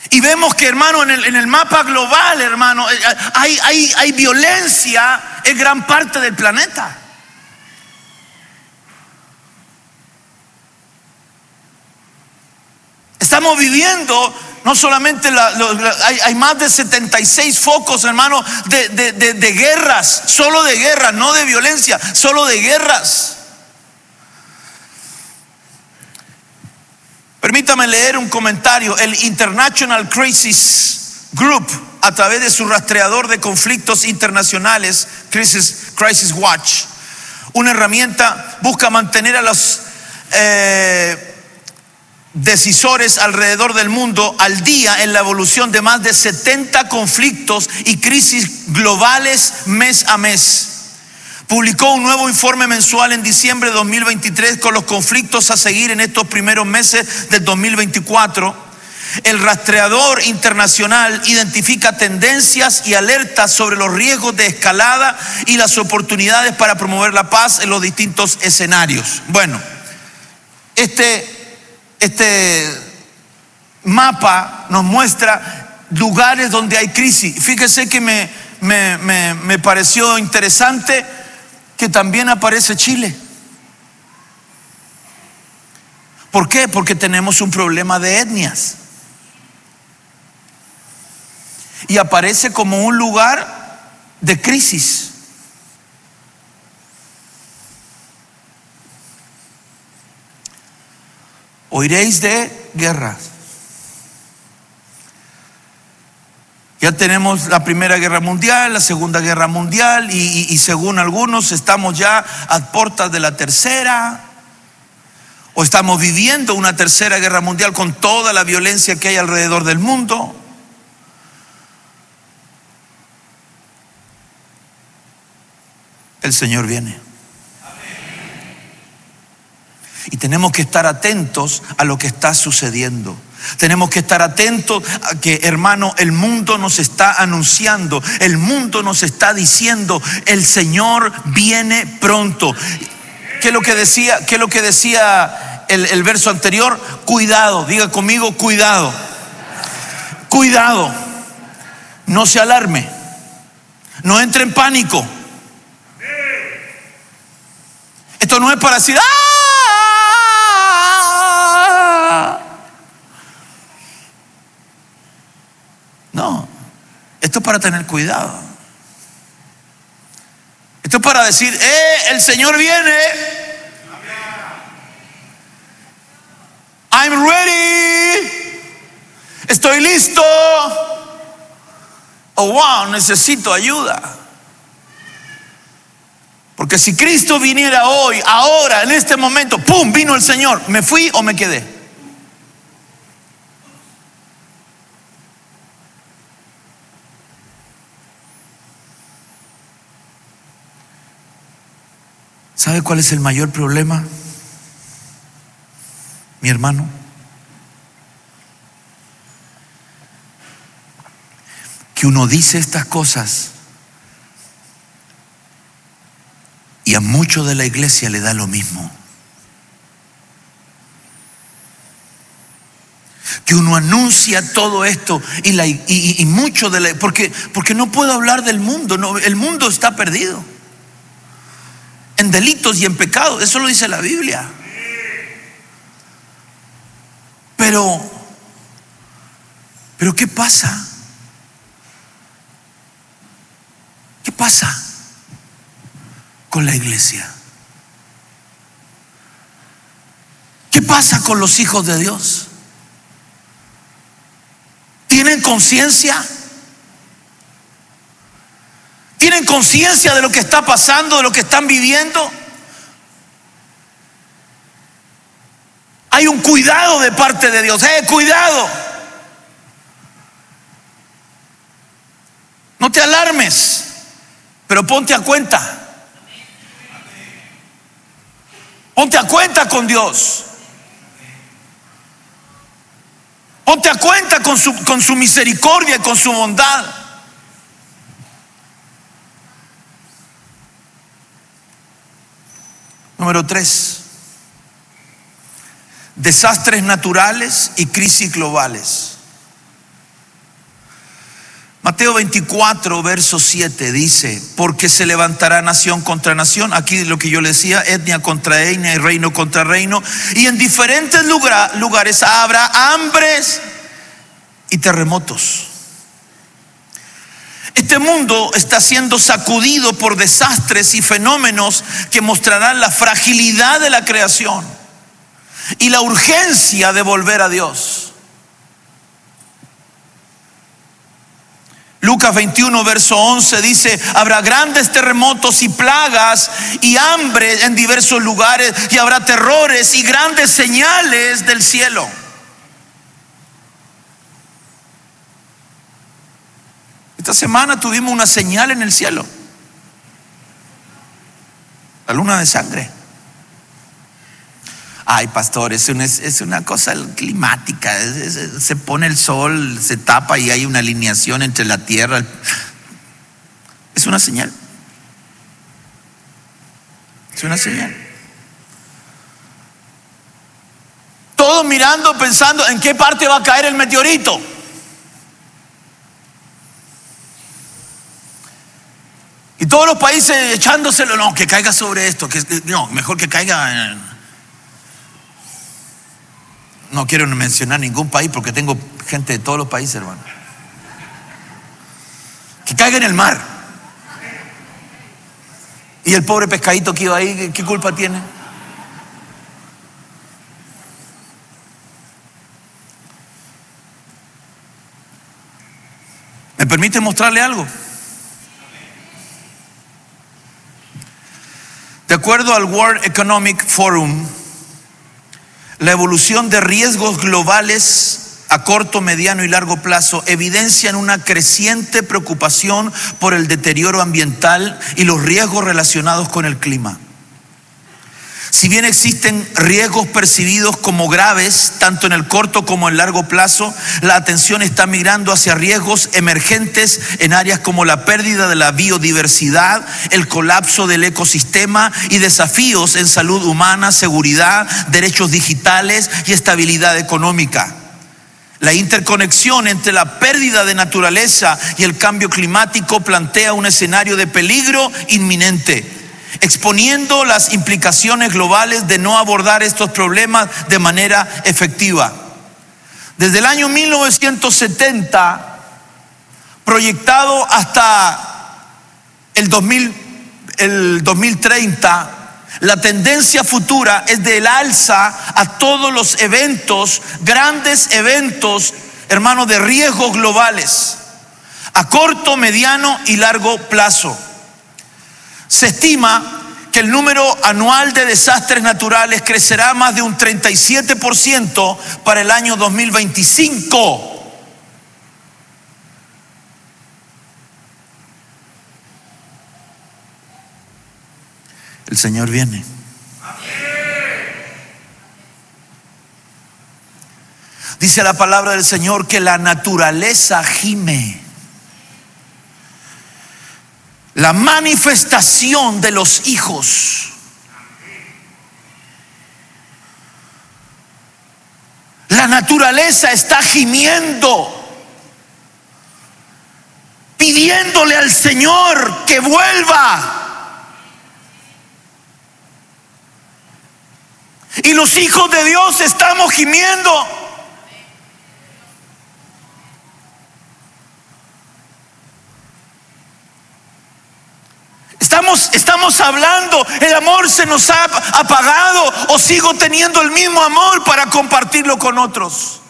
Y vemos que, hermano, en el mapa global, hermano, hay violencia en gran parte del planeta. Estamos viviendo no solamente hay más de 76 focos, hermano, de guerras, solo de guerras, no de violencia, solo de guerras. Permítame leer un comentario. El International Crisis Group, a través de su rastreador de conflictos internacionales, Crisis Watch, una herramienta, busca mantener a los decisores alrededor del mundo al día en la evolución de más de 70 conflictos y crisis globales mes a mes. Publicó un nuevo informe mensual en diciembre de 2023 con los conflictos a seguir en estos primeros meses del 2024. El rastreador internacional identifica tendencias y alertas sobre los riesgos de escalada y las oportunidades para promover la paz en los distintos escenarios. Bueno, este mapa nos muestra lugares donde hay crisis. Fíjese que me pareció interesante que también aparece Chile. ¿Por qué? Porque tenemos un problema de etnias. Y aparece como un lugar de crisis. Oiréis de guerras. Ya tenemos la Primera Guerra Mundial, la Segunda Guerra Mundial y según algunos estamos ya a puertas de la tercera, o estamos viviendo una tercera guerra mundial con toda la violencia que hay alrededor del mundo. El Señor viene. Y tenemos que estar atentos a lo que está sucediendo. Tenemos que estar atentos a que, hermano, el mundo nos está anunciando, el mundo nos está diciendo, el Señor viene pronto. ¿Qué es lo que decía el verso anterior? Cuidado, diga conmigo, cuidado. Cuidado. No se alarme. No entre en pánico. Esto no es para decir, no, esto es para tener cuidado. Esto es para decir, el Señor viene. I'm ready. Estoy listo. Oh, wow, necesito ayuda. Porque si Cristo viniera hoy, ahora, en este momento, ¡pum!, vino el Señor, ¿me fui o me quedé? ¿Sabe cuál es el mayor problema, mi hermano? Que uno dice estas cosas y a muchos de la iglesia le da lo mismo. Que uno anuncia todo esto y mucho de la, porque no puedo hablar del mundo, no, el mundo está perdido en delitos y en pecados, eso lo dice la Biblia. Pero ¿qué pasa? ¿Qué pasa con la iglesia? ¿Qué pasa con los hijos de Dios? ¿Tienen conciencia? ¿Tienen conciencia de lo que está pasando, de lo que están viviendo? Hay un cuidado de parte de Dios. Cuidado. No te alarmes, pero ponte a cuenta. Ponte a cuenta con Dios. Ponte a cuenta con su misericordia y con su bondad. Número 3. Desastres naturales y crisis globales. Mateo 24, verso 7 dice: porque se levantará nación contra nación, aquí lo que yo le decía, etnia contra etnia y reino contra reino, y en diferentes lugares habrá hambres y terremotos. Este mundo está siendo sacudido por desastres y fenómenos que mostrarán la fragilidad de la creación y la urgencia de volver a Dios. Lucas 21, verso 11 dice: habrá grandes terremotos y plagas y hambre en diversos lugares, y habrá terrores y grandes señales del cielo. Esta semana tuvimos una señal en el cielo: la luna de sangre. Ay, pastor, es una cosa climática. Se pone el sol, se tapa y hay una alineación entre la tierra. Es una señal. Es una señal. Todos mirando, pensando en qué parte va a caer el meteorito. Y todos los países echándoselo: no, que caiga sobre esto, no, mejor que caiga No quiero mencionar ningún país porque tengo gente de todos los países, hermano. Que caiga en el mar. Y el pobre pescadito que iba ahí, ¿qué culpa tiene? ¿Me permite mostrarle algo? De acuerdo al World Economic Forum, la evolución de riesgos globales a corto, mediano y largo plazo evidencian una creciente preocupación por el deterioro ambiental y los riesgos relacionados con el clima. Si bien existen riesgos percibidos como graves, tanto en el corto como en el largo plazo, la atención está migrando hacia riesgos emergentes en áreas como la pérdida de la biodiversidad, el colapso del ecosistema y desafíos en salud humana, seguridad, derechos digitales y estabilidad económica. La interconexión entre la pérdida de naturaleza y el cambio climático plantea un escenario de peligro inminente, exponiendo las implicaciones globales de no abordar estos problemas de manera efectiva. Desde el año 1970, proyectado hasta el 2030, la tendencia futura es del alza a todos los eventos, grandes eventos, hermanos, de riesgos globales, a corto, mediano y largo plazo. Se estima que el número anual de desastres naturales crecerá más de un 37% para el año 2025. El Señor viene. Dice la palabra del Señor que la naturaleza gime. La manifestación de los hijos. La naturaleza está gimiendo, pidiéndole al Señor que vuelva. Y los hijos de Dios estamos gimiendo. Estamos hablando, el amor se nos ha apagado, o sigo teniendo el mismo amor para compartirlo con otros.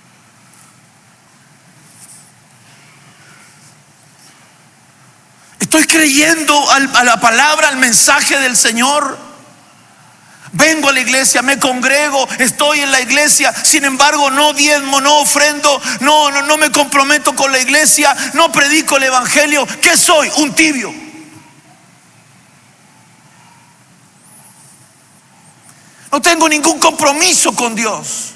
Estoy creyendo a la palabra, al mensaje del Señor. Vengo a la iglesia, me congrego, estoy en la iglesia, sin embargo no diezmo, no ofrendo, no me comprometo con la iglesia, no predico el evangelio. ¿Qué soy? Un tibio. No tengo ningún compromiso con Dios.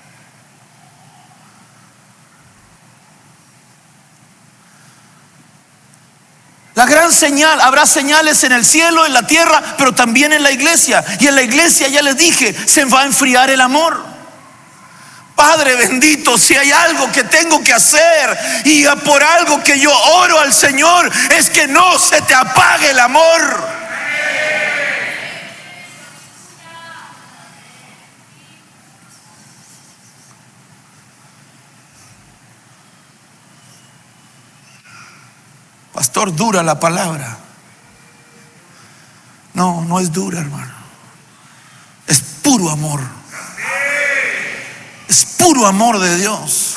La gran señal, habrá señales en el cielo, en la tierra, pero también en la iglesia. Y en la iglesia, ya les dije, se va a enfriar el amor. Padre bendito, si hay algo que tengo que hacer y por algo que yo oro al Señor, es que no se te apague el amor. Pastor, dura la palabra. No, no es dura, hermano. Es puro amor. Es puro amor de Dios.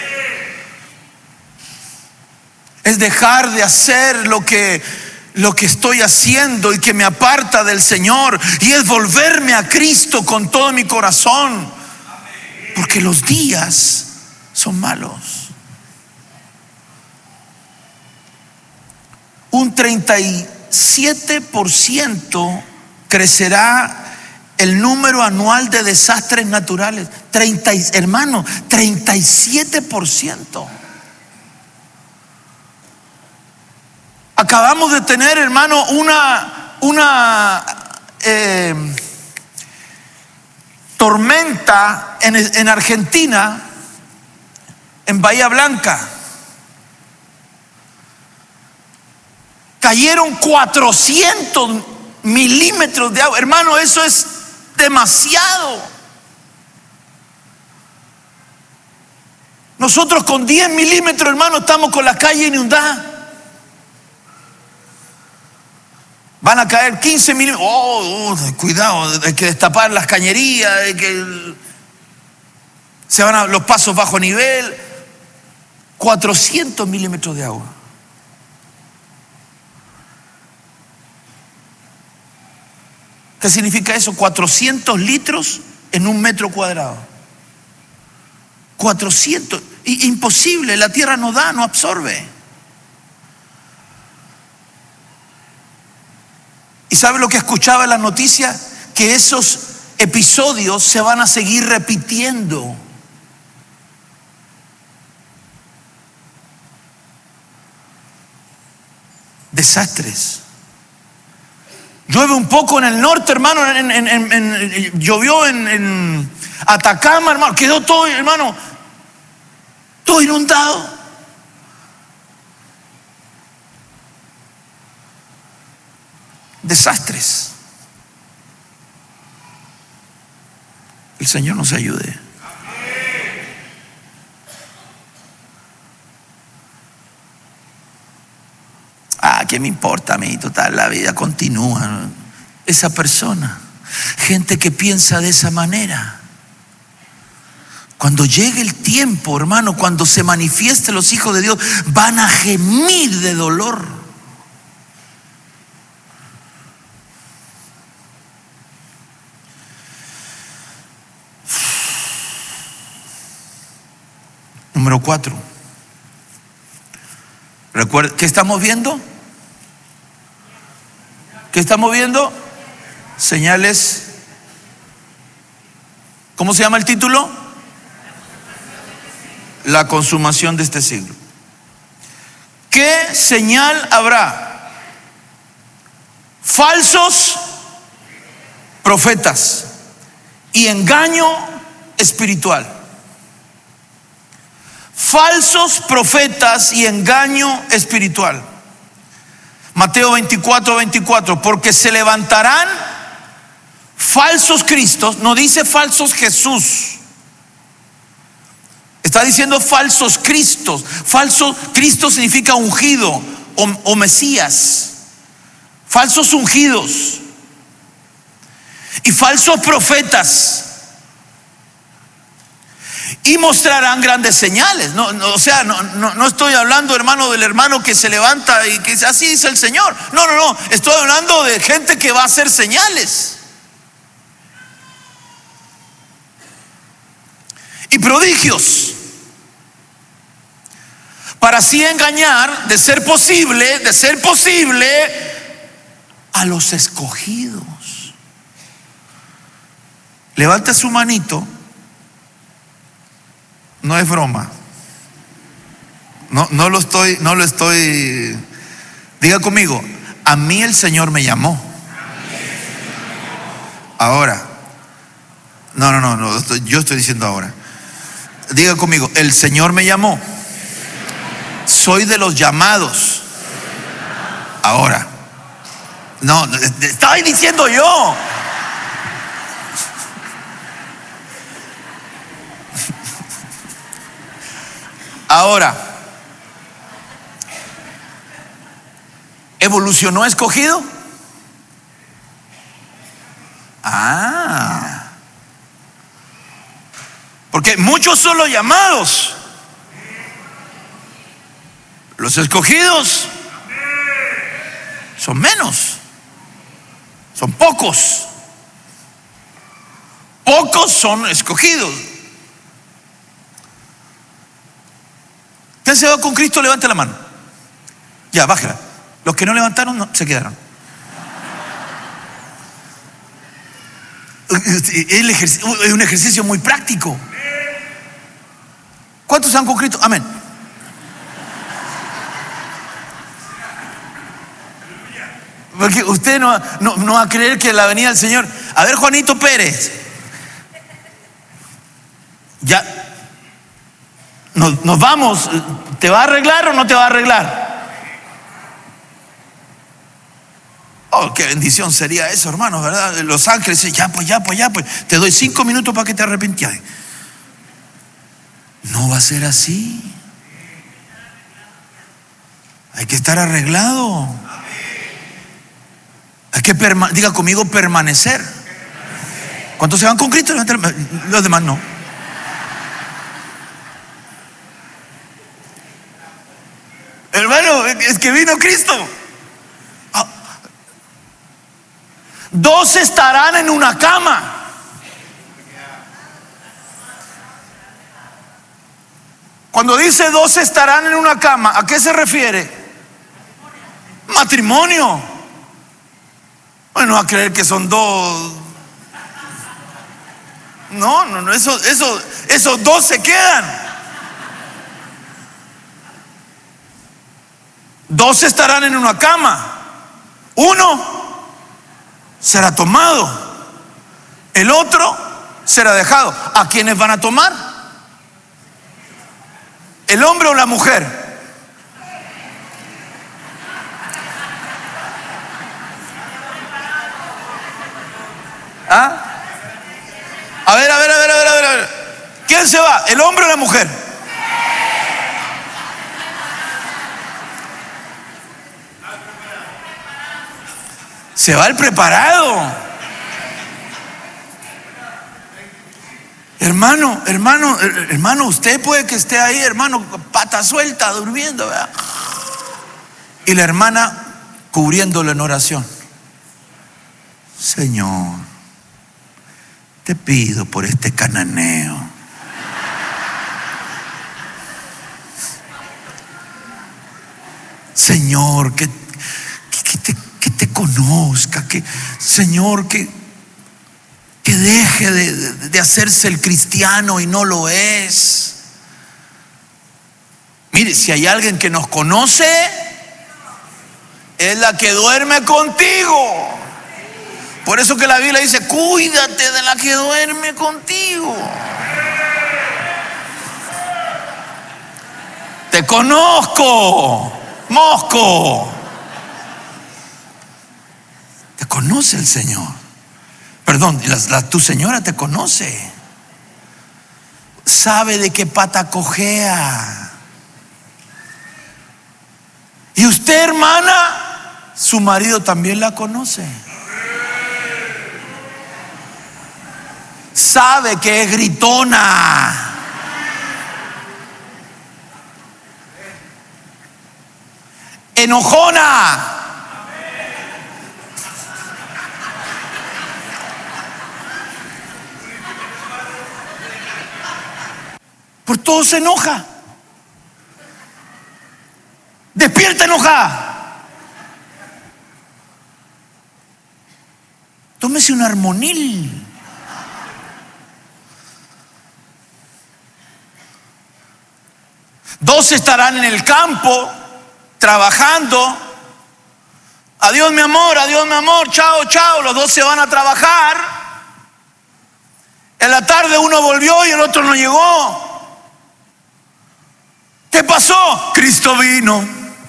Es dejar de hacer lo que estoy haciendo y que me aparta del Señor, y es volverme a Cristo con todo mi corazón, porque los días son malos. Un 37% crecerá el número anual de desastres naturales. Hermano, 37%. Acabamos de tener, hermano, una tormenta en Argentina, en Bahía Blanca. Cayeron 400 milímetros de agua. Hermano, eso es demasiado. Nosotros con 10 milímetros, hermano, estamos con la calle inundada. Van a caer 15 milímetros. Cuidado, hay que destapar las cañerías, hay que se van a los pasos bajo nivel. 400 milímetros de agua. ¿Qué significa eso? 400 litros en un metro cuadrado. 400. Imposible, la tierra no da, no absorbe. ¿Y sabe lo que escuchaba en las noticias? Que esos episodios se van a seguir repitiendo. Desastres. Llueve un poco en el norte, hermano. Llovió en Atacama, hermano. Quedó todo, hermano, todo inundado. Desastres. El Señor nos ayude. ¿Qué me importa a mí? Total, la vida continúa. Esa persona, gente que piensa de esa manera, cuando llegue el tiempo, hermano, cuando se manifiesten los hijos de Dios, van a gemir de dolor. Número 4. Recuerda, ¿qué estamos viendo? ¿Qué estamos viendo? Señales. ¿Cómo se llama el título? La consumación de este siglo. ¿Qué señal habrá? Falsos profetas y engaño espiritual. Falsos profetas y engaño espiritual. Mateo 24:24, porque se levantarán falsos cristos. No dice falsos Jesús, está diciendo falsos cristos. Falso Cristo significa ungido o Mesías. Falsos ungidos y falsos profetas. Y mostrarán grandes señales. No estoy hablando, hermano, del hermano que se levanta y que dice, así dice el Señor. No. Estoy hablando de gente que va a hacer señales y prodigios, para así engañar, de ser posible, a los escogidos. Levanta su manito. No es broma. No lo estoy. Diga conmigo, a mí el Señor me llamó. Ahora. No, yo estoy diciendo ahora. Diga conmigo, el Señor me llamó. Soy de los llamados. Ahora, no, estaba diciendo yo. Ahora, ¿evolucionó escogido? Porque muchos son los llamados, los escogidos son menos, son pocos. Pocos son escogidos. ¿Quién se va con Cristo? Levante la mano. Ya, bájala. Los que no levantaron no, se quedaron. Es un ejercicio muy práctico. ¿Cuántos han con Cristo? Amén. Porque usted no va a creer que la venida del Señor. A ver, Juanito Pérez. Ya. Nos vamos. ¿Te va a arreglar o no te va a arreglar? Oh, qué bendición sería eso, hermanos, ¿verdad? Los ángeles, ya pues, te doy 5 minutos para que te arrepientas. No va a ser así. Hay que estar arreglado. Hay que diga conmigo, permanecer. ¿Cuántos se van con Cristo? Los demás no. Hermano, es que vino Cristo. 2 estarán en una cama. Cuando dice 2 estarán en una cama, ¿a qué se refiere? Matrimonio. Bueno, a creer que son 2. No, esos 2 se quedan. 2 estarán en una cama. 1 será tomado, el otro será dejado. ¿A quiénes van a tomar? ¿El hombre o la mujer? ¿Ah? A ver. ¿Quién se va? ¿El hombre o la mujer? Se va el preparado. Hermano, usted puede que esté ahí, hermano, pata suelta, durmiendo, ¿verdad? Y la hermana cubriéndolo en oración. Señor, te pido por este cananeo. Señor, que te conozca, Señor, que deje de hacerse el cristiano y no lo es. Mire, si hay alguien que nos conoce, es la que duerme contigo. Por eso que la Biblia dice, cuídate de la que duerme contigo. Te conozco, mosco. Te conoce el Señor. Perdón, tu señora te conoce. Sabe de qué pata cojea. Y usted, hermana, su marido también la conoce. Sabe que es gritona. Enojona. Por todo se enoja. Despierta enojada. Tómese un armonil. Dos estarán en el campo trabajando. Adiós mi amor, chao, chao. Los dos se van a trabajar. En la tarde uno volvió y el otro no llegó. ¿Qué pasó? Cristo vino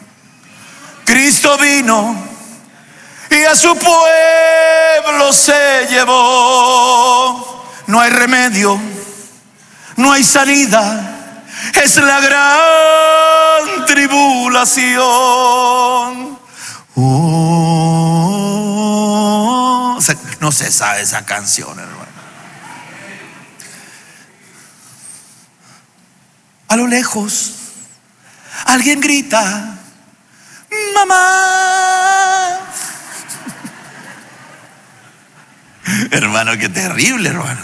y a su pueblo se llevó. No hay remedio, no hay salida, es la gran tribulación. No se sabe esa canción, hermano. A lo lejos alguien grita: mamá. Hermano, qué terrible, hermano.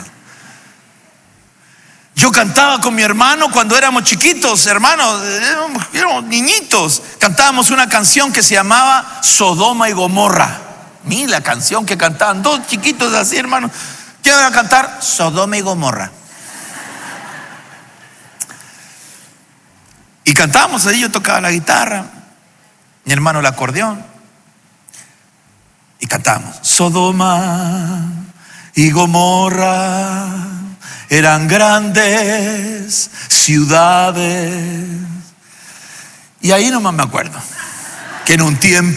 Yo cantaba con mi hermano cuando éramos chiquitos, hermano, éramos niñitos. Cantábamos una canción que se llamaba Sodoma y Gomorra. Mira la canción que cantaban, dos chiquitos así, hermano. ¿Qué van a cantar? Sodoma y Gomorra. Y cantábamos ahí, yo tocaba la guitarra, mi hermano el acordeón. Y cantábamos: Sodoma y Gomorra eran grandes ciudades. Y ahí nomás me acuerdo que en un tiempo